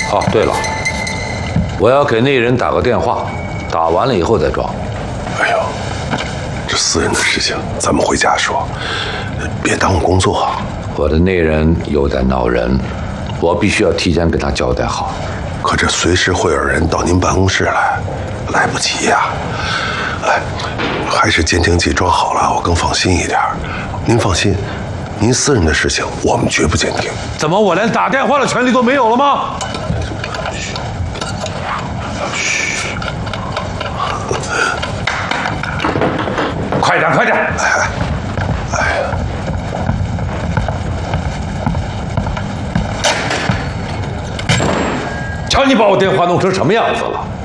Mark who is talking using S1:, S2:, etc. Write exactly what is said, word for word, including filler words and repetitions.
S1: 哦，对了，我要给那人打个电话，打完了以后再装。
S2: 哎呦，这私人的事情咱们回家说，别耽误工作。
S1: 我的那人又在闹人，我必须要提前跟他交代好。
S2: 可这随时会有人到您办公室来，来不及呀。哎，还是监听器装好了，我更放心一点。您放心，您私人的事情我们绝不监听。
S1: 怎么我连打电话的权利都没有了吗？
S2: 嘘，
S1: 快点，快点！
S2: 哎，哎呀，
S1: 瞧你把我电话弄成什么样子了！